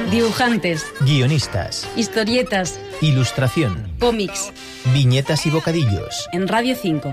Dibujantes. Guionistas. Historietas. Ilustración. Cómics. Viñetas y bocadillos. En Radio 5.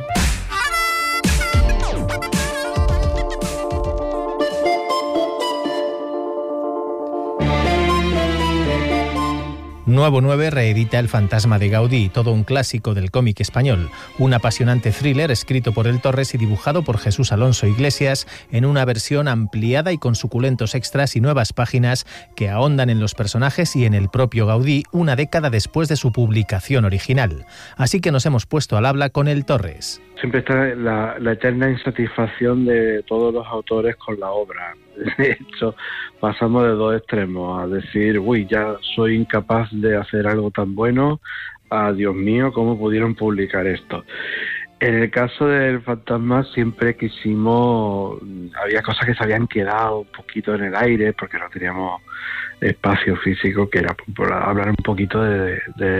Nuevo 9 reedita El fantasma de Gaudí, todo un clásico del cómic español. Un apasionante thriller escrito por El Torres y dibujado por Jesús Alonso Iglesias en una versión ampliada y con suculentos extras y nuevas páginas que ahondan en los personajes y en el propio Gaudí una década después de su publicación original. Así que nos hemos puesto al habla con El Torres. Siempre está la eterna insatisfacción de todos los autores con la obra. De hecho, pasamos de dos extremos, a decir, uy, ya soy incapaz de hacer algo tan bueno, a Dios mío, ¿cómo pudieron publicar esto? En el caso del fantasma siempre quisimos, había cosas que se habían quedado un poquito en el aire porque no teníamos espacio físico, que era por hablar un poquito de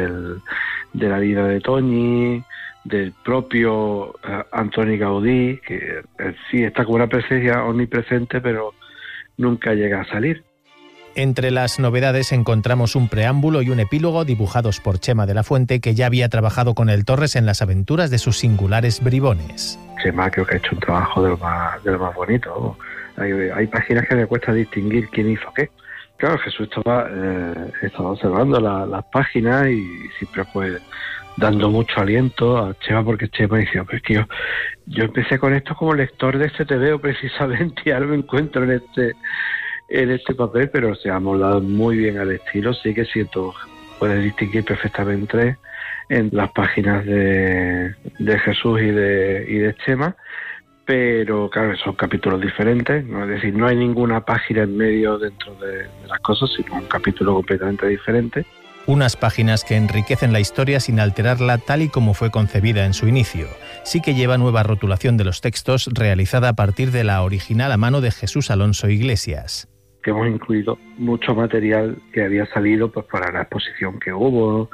la vida de Toñi, del propio Antoni Gaudí, que sí está como una presencia omnipresente, pero nunca llega a salir. Entre las novedades encontramos un preámbulo y un epílogo dibujados por Chema de la Fuente, que ya había trabajado con El Torres en las aventuras de sus singulares bribones. Chema creo que ha hecho un trabajo de lo más bonito. Hay páginas que me cuesta distinguir quién hizo qué. Claro, Jesús estaba observando las páginas y siempre pues dando mucho aliento a Chema, porque Chema decía, pues que yo empecé con esto como lector de este TVO precisamente y ahora me encuentro en este papel, pero se ha moldado muy bien al estilo. Sí que siento, puedes distinguir perfectamente en las páginas de Jesús y de Chema, pero claro, son capítulos diferentes, ¿no? Es decir, no hay ninguna página en medio dentro de las cosas, sino un capítulo completamente diferente. Unas páginas que enriquecen la historia sin alterarla tal y como fue concebida en su inicio. Sí que lleva nueva rotulación de los textos realizada a partir de la original a mano de Jesús Alonso Iglesias. Que hemos incluido mucho material que había salido pues para la exposición que hubo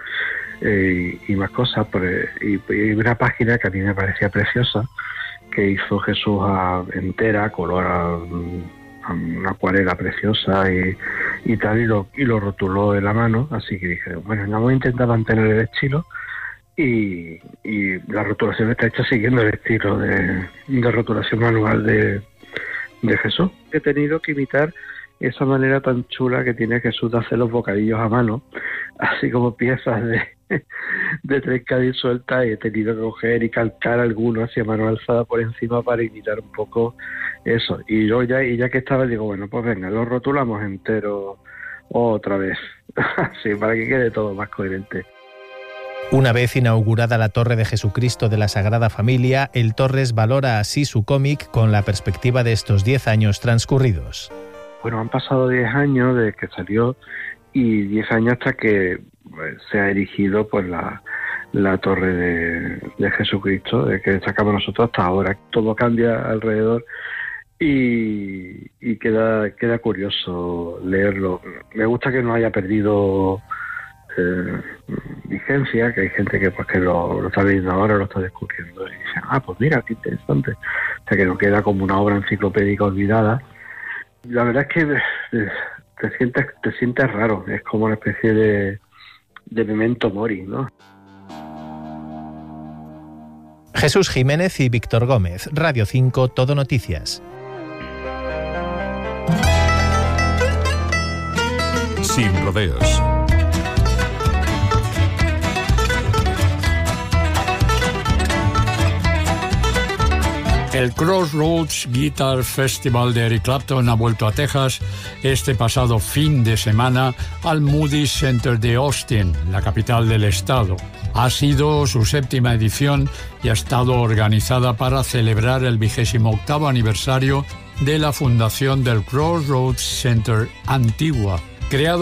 y más cosas. Y una página que a mí me parecía preciosa, que hizo Jesús entera, color una acuarela preciosa y tal, y lo rotuló en la mano, así que dije, bueno, vamos a intentar mantener el estilo y la rotulación está hecha siguiendo el estilo de rotulación manual de Jesús. He tenido que imitar esa manera tan chula que tiene Jesús de hacer los bocadillos a mano, así como piezas de trenca disuelta, y he tenido que coger y calcar algunos hacia mano alzada por encima para imitar un poco eso. Y yo ya que estaba, digo, bueno, pues venga, lo rotulamos entero otra vez, así para que quede todo más coherente. Una vez inaugurada la Torre de Jesucristo de la Sagrada Familia, El Torres valora así su cómic con la perspectiva de estos 10 años transcurridos. Bueno, han pasado 10 años desde que salió y 10 años hasta que se ha erigido pues la Torre de Jesucristo, de que sacamos nosotros hasta ahora. Todo cambia alrededor y queda curioso leerlo. Me gusta que no haya perdido vigencia, que hay gente que lo está leyendo ahora, lo está descubriendo y dicen, pues mira, qué interesante. O sea, que no queda como una obra enciclopédica olvidada. La verdad es que te sientes raro, es como una especie de memento mori, ¿no? Jesús Jiménez y Víctor Gómez, Radio 5, Todo Noticias. Sin rodeos. El Crossroads Guitar Festival de Eric Clapton ha vuelto a Texas este pasado fin de semana al Moody Center de Austin, la capital del estado. Ha sido su 7ª edición y ha estado organizada para celebrar el 28º aniversario de la fundación del Crossroads Center Antigua, creado